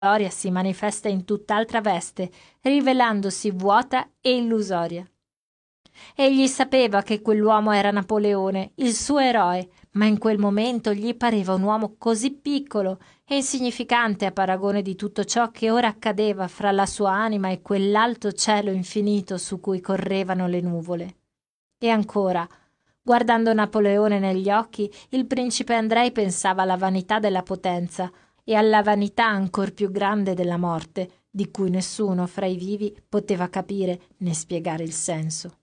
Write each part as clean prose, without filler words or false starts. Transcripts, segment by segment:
gloria si manifesta in tutt'altra veste, rivelandosi vuota e illusoria. Egli sapeva che quell'uomo era Napoleone, il suo eroe, ma in quel momento gli pareva un uomo così piccolo e insignificante a paragone di tutto ciò che ora accadeva fra la sua anima e quell'alto cielo infinito su cui correvano le nuvole. E ancora, guardando Napoleone negli occhi, il principe Andrei pensava alla vanità della potenza e alla vanità ancor più grande della morte, di cui nessuno fra i vivi poteva capire né spiegare il senso.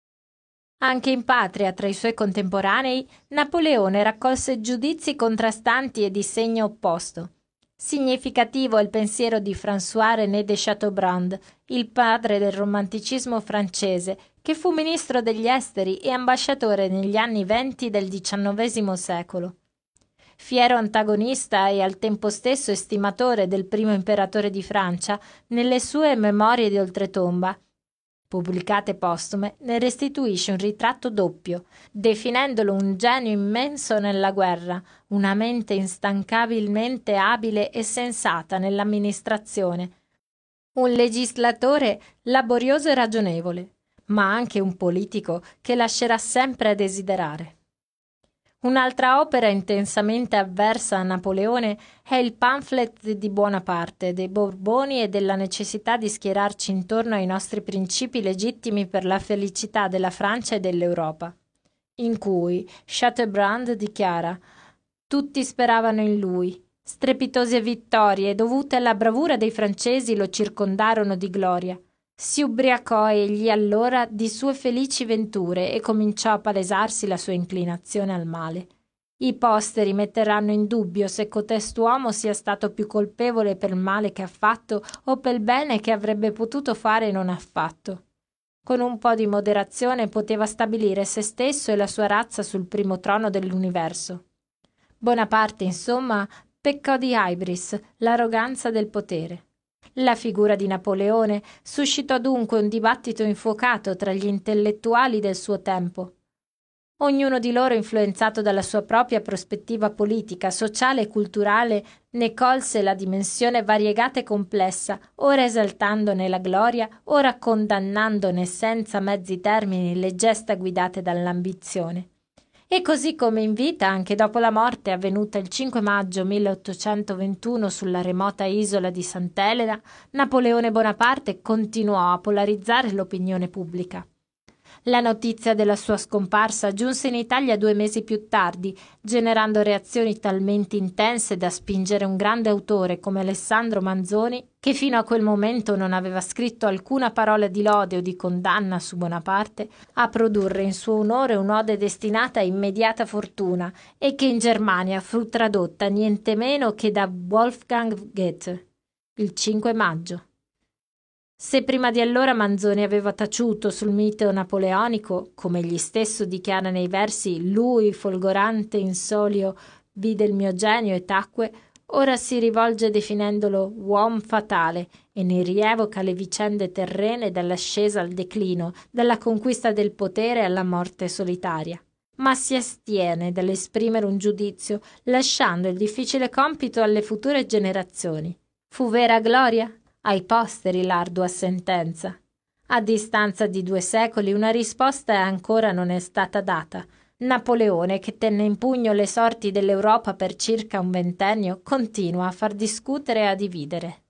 Anche in patria, tra i suoi contemporanei, Napoleone raccolse giudizi contrastanti e di segno opposto. Significativo è il pensiero di François-René de Chateaubriand, il padre del romanticismo francese, che fu ministro degli esteri e ambasciatore negli anni '20 del XIX secolo. Fiero antagonista e al tempo stesso estimatore del primo imperatore di Francia, nelle sue Memorie di oltretomba, pubblicate postume, ne restituisce un ritratto doppio, definendolo un genio immenso nella guerra, una mente instancabilmente abile e sensata nell'amministrazione, un legislatore laborioso e ragionevole, ma anche un politico che lascerà sempre a desiderare. Un'altra opera intensamente avversa a Napoleone è il pamphlet di Buonaparte, dei Borboni e della necessità di schierarci intorno ai nostri principi legittimi per la felicità della Francia e dell'Europa, in cui Chateaubriand dichiara: «Tutti speravano in lui. Strepitose vittorie dovute alla bravura dei francesi lo circondarono di gloria. Si ubriacò egli allora di sue felici venture e cominciò a palesarsi la sua inclinazione al male. I posteri metteranno in dubbio se cotest'uomo sia stato più colpevole per il male che ha fatto o per il bene che avrebbe potuto fare e non ha fatto. Con un po' di moderazione poteva stabilire se stesso e la sua razza sul primo trono dell'universo. Bonaparte, insomma, peccò di hybris, l'arroganza del potere. La figura di Napoleone suscitò dunque un dibattito infuocato tra gli intellettuali del suo tempo. Ognuno di loro, influenzato dalla sua propria prospettiva politica, sociale e culturale, ne colse la dimensione variegata e complessa, ora esaltandone la gloria, ora condannandone senza mezzi termini le gesta guidate dall'ambizione. E così come in vita, anche dopo la morte avvenuta il 5 maggio 1821 sulla remota isola di Sant'Elena, Napoleone Bonaparte continuò a polarizzare l'opinione pubblica. La notizia della sua scomparsa giunse in Italia 2 mesi più tardi, generando reazioni talmente intense da spingere un grande autore come Alessandro Manzoni, che fino a quel momento non aveva scritto alcuna parola di lode o di condanna su Bonaparte, a produrre in suo onore un'ode destinata a immediata fortuna e che in Germania fu tradotta niente meno che da Wolfgang Goethe, il 5 maggio. Se prima di allora Manzoni aveva taciuto sul mito napoleonico, come egli stesso dichiara nei versi «Lui, folgorante in solio, vide il mio genio e tacque», ora si rivolge definendolo uom fatale e ne rievoca le vicende terrene dall'ascesa al declino, dalla conquista del potere alla morte solitaria. Ma si astiene dall'esprimere un giudizio, lasciando il difficile compito alle future generazioni. Fu vera gloria? Ai posteri l'ardua sentenza. A distanza di 2 secoli una risposta ancora non è stata data. Napoleone, che tenne in pugno le sorti dell'Europa per circa un ventennio, continua a far discutere e a dividere.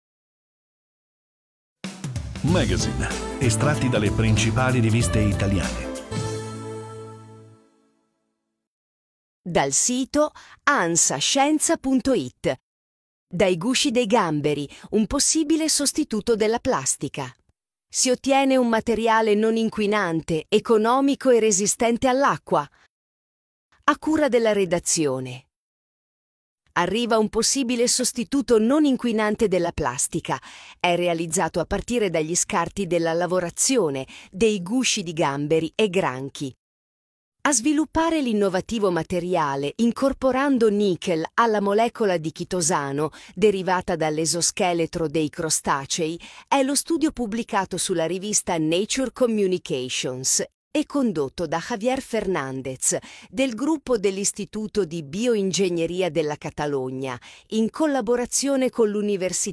Magazine, estratti dalle principali riviste italiane. Dal sito ansascienza.it. Dai gusci dei gamberi, un possibile sostituto della plastica. Si ottiene un materiale non inquinante, economico e resistente all'acqua. A cura della redazione. Arriva un possibile sostituto non inquinante della plastica. È realizzato a partire dagli scarti della lavorazione dei gusci di gamberi e granchi. A sviluppare l'innovativo materiale incorporando nickel alla molecola di chitosano derivata dall'esoscheletro dei crostacei è lo studio pubblicato sulla rivista Nature Communications è condotto da Javier Fernández del gruppo dell'Istituto di Bioingegneria della Catalogna in collaborazione con l'Università